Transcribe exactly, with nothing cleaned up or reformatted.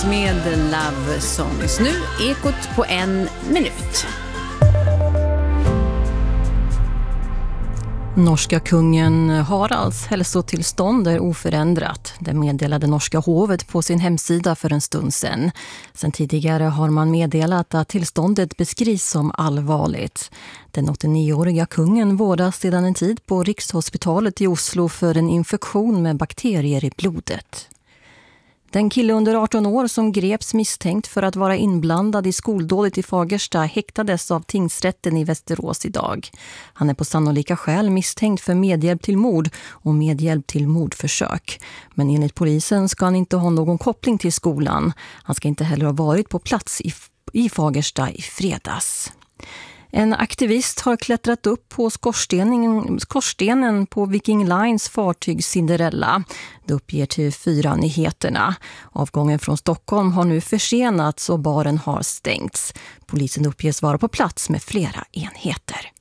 Beatles med Love Songs. Nu Ekot på en minut. Norska kungen Haralds hälsotillstånd är oförändrat. Det meddelade norska hovet på sin hemsida för en stund sedan. Sen tidigare har man meddelat att tillståndet beskrivs som allvarligt. Den åttionioåriga kungen vårdas sedan en tid på Rikshospitalet i Oslo för en infektion med bakterier i blodet. Den kille under arton år som greps misstänkt för att vara inblandad i skoldådet i Fagersta häktades av tingsrätten i Västerås idag. Han är på sannolika skäl misstänkt för medhjälp till mord och medhjälp till mordförsök. Men enligt polisen ska han inte ha någon koppling till skolan. Han ska inte heller ha varit på plats i, i Fagersta i fredags. En aktivist har klättrat upp på skorstenen, skorstenen på Viking Lines fartyg Cinderella. Det uppger T V fyra Nyheterna. Avgången från Stockholm har nu försenats och baren har stängts. Polisen uppges vara på plats med flera enheter.